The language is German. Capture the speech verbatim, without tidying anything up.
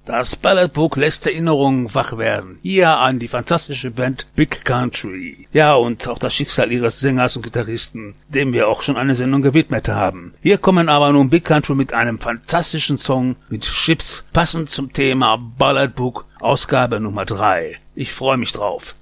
Das Balladbook lässt Erinnerungen wach werden. Hier an die fantastische Band Big Country. Ja, und auch das Schicksal ihres Sängers und Gitarristen, dem wir auch schon eine Sendung gewidmet haben. Hier kommen aber nun Big Country mit einem fantastischen Song mit Chips, passend zum Thema Balladbook, Ausgabe Nummer drei. Ich freue mich drauf.